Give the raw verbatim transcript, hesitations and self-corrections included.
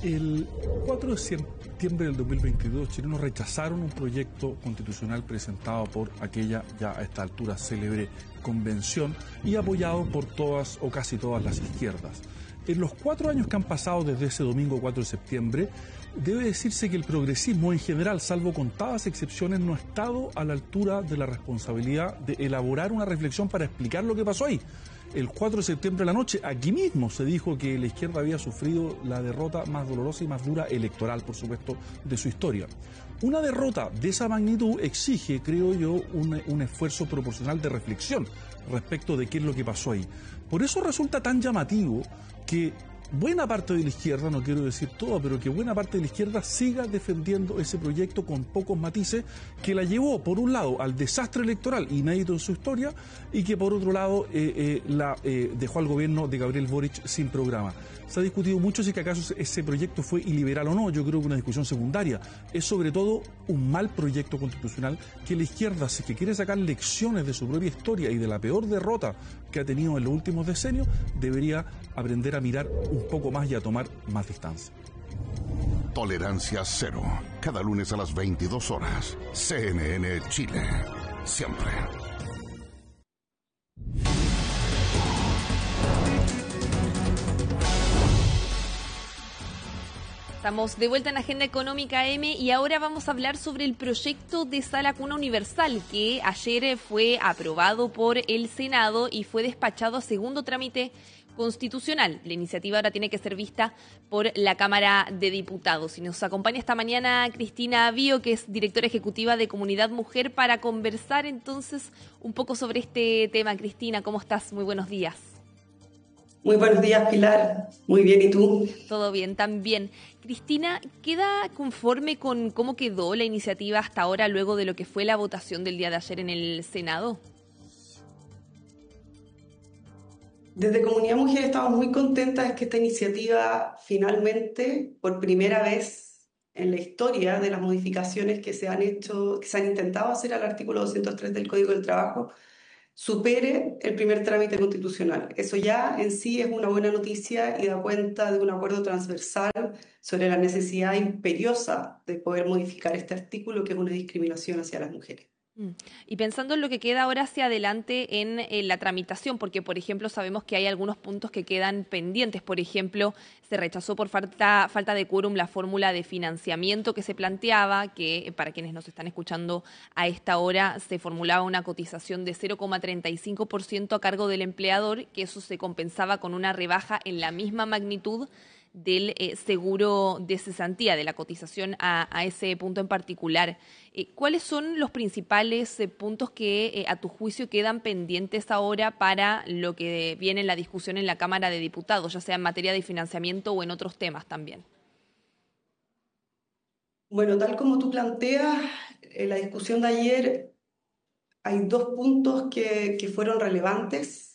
El cuatro de septiembre del dos mil veintidós, los chilenos rechazaron un proyecto constitucional presentado por aquella, ya a esta altura, célebre convención y apoyado por todas o casi todas las izquierdas. En los cuatro años que han pasado desde ese domingo cuatro de septiembre, debe decirse que el progresismo en general, salvo contadas excepciones, no ha estado a la altura de la responsabilidad de elaborar una reflexión para explicar lo que pasó ahí. El cuatro de septiembre de la noche, aquí mismo se dijo que la izquierda había sufrido la derrota más dolorosa y más dura electoral, por supuesto, de su historia. Una derrota de esa magnitud exige, creo yo, un, un esfuerzo proporcional de reflexión respecto de qué es lo que pasó ahí. Por eso resulta tan llamativo que buena parte de la izquierda, no quiero decir todo, pero que buena parte de la izquierda siga defendiendo ese proyecto con pocos matices, que la llevó, por un lado, al desastre electoral inédito en su historia, y que, por otro lado, eh, eh, la eh, dejó al gobierno de Gabriel Boric sin programa. Se ha discutido mucho si que acaso ese proyecto fue iliberal o no. Yo creo que una discusión secundaria. Es sobre todo un mal proyecto constitucional que la izquierda, si que quiere sacar lecciones de su propia historia y de la peor derrota que ha tenido en los últimos decenios, debería aprender a mirar un poco más y a tomar más distancia. Tolerancia cero. Cada lunes a las veintidós horas. C N N Chile. Siempre. Estamos de vuelta en Agenda Económica M y ahora vamos a hablar sobre el proyecto de Sala Cuna Universal que ayer fue aprobado por el Senado y fue despachado a segundo trámite constitucional. La iniciativa ahora tiene que ser vista por la Cámara de Diputados. Y nos acompaña esta mañana Cristina Bio, que es directora ejecutiva de Comunidad Mujer, para conversar entonces un poco sobre este tema. Cristina, ¿cómo estás? Muy buenos días. Muy buenos días, Pilar. Muy bien, ¿y tú? Todo bien, también. Cristina, ¿queda conforme con cómo quedó la iniciativa hasta ahora luego de lo que fue la votación del día de ayer en el Senado? Desde Comunidad Mujer estamos muy contentas de que esta iniciativa finalmente, por primera vez en la historia de las modificaciones que se han hecho, que se han intentado hacer al artículo doscientos tres del Código del Trabajo, supere el primer trámite constitucional. Eso ya en sí es una buena noticia y da cuenta de un acuerdo transversal sobre la necesidad imperiosa de poder modificar este artículo, que es una discriminación hacia las mujeres. Y pensando en lo que queda ahora hacia adelante en, en la tramitación, porque por ejemplo sabemos que hay algunos puntos que quedan pendientes. Por ejemplo, se rechazó por falta, falta de quórum la fórmula de financiamiento que se planteaba, que para quienes nos están escuchando a esta hora se formulaba una cotización de cero coma treinta y cinco por ciento a cargo del empleador, que eso se compensaba con una rebaja en la misma magnitud del eh, seguro de cesantía, de la cotización a, a ese punto en particular. Eh, ¿Cuáles son los principales eh, puntos que eh, a tu juicio quedan pendientes ahora para lo que viene en la discusión en la Cámara de Diputados, ya sea en materia de financiamiento o en otros temas también? Bueno, tal como tú planteas, en la discusión de ayer hay dos puntos que, que fueron relevantes.